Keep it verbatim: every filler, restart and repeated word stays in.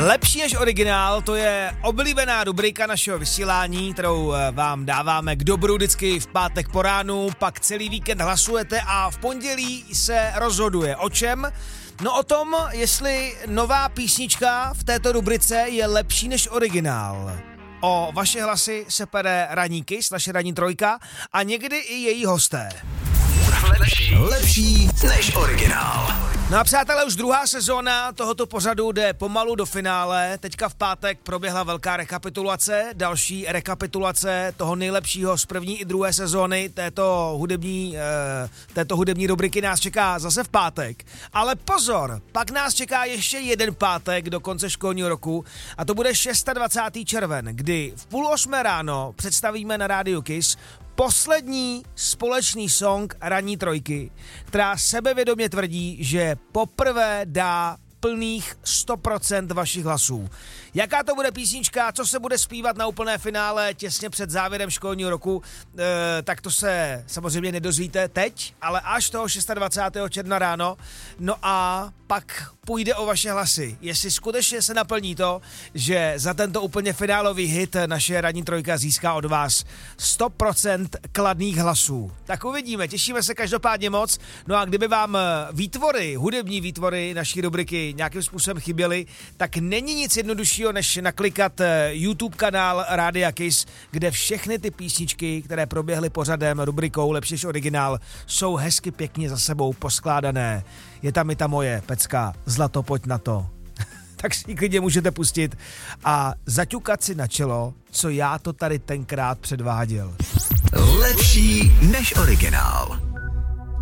Lepší než originál, to je oblíbená rubrika našeho vysílání, kterou vám dáváme k dobru vždycky v pátek po ránu, pak celý víkend hlasujete a v pondělí se rozhoduje. O čem? No o tom, jestli nová písnička v této rubrice je lepší než originál. O vaše hlasy se pere Ranní Kiss, naše ranní trojka a někdy i její hosté. Lepší, lepší než originál. No a přátelé, už druhá sezóna tohoto pořadu jde pomalu do finále. Teďka v pátek proběhla velká rekapitulace, další rekapitulace toho nejlepšího z první i druhé sezóny této hudební, eh, této hudební rubriky nás čeká zase v pátek. Ale pozor, pak nás čeká ještě jeden pátek do konce školního roku a to bude dvacátého šestého červen, kdy v půl osmé ráno představíme na rádiu Kiss poslední společný song Ranní trojky, která sebevědomě tvrdí, že poprvé dá plných sto procent vašich hlasů. Jaká to bude písnička, co se bude zpívat na úplné finále těsně před závěrem školního roku, e, tak to se samozřejmě nedozvíte teď, ale až toho dvacátého šestého června ráno. No a pak půjde o vaše hlasy. Jestli skutečně se naplní to, že za tento úplně finálový hit naše ranní trojka získá od vás sto procent kladných hlasů. Tak uvidíme, těšíme se každopádně moc. No a kdyby vám výtvory, hudební výtvory naší rubriky nějakým způsobem chyběly, tak není nic jednoduššího, než naklikat YouTube kanál Rádia Kiss, kde všechny ty písničky, které proběhly pořadem rubrikou Lepší než originál, jsou hezky pěkně za sebou poskládané. Je tam i ta moje pecka Zlato, pojď na to. Tak si ji klidně můžete pustit a zaťukat si na čelo, co já to tady tenkrát předváděl. Lepší než originál.